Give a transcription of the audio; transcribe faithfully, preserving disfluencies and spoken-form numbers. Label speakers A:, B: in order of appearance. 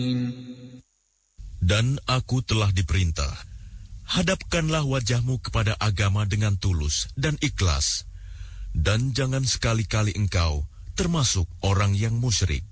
A: Dan aku telah diperintah, hadapkanlah wajahmu kepada agama dengan tulus dan ikhlas, dan jangan sekali-kali engkau termasuk orang yang musyrik.